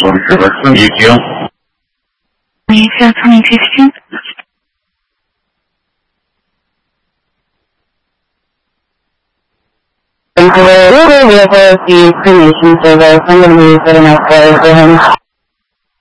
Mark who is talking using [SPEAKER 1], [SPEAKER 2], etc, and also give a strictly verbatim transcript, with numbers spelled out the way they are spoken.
[SPEAKER 1] 手指的自已经。
[SPEAKER 2] 你是要从你这边。
[SPEAKER 3] And for the information server, somebody put enough for him.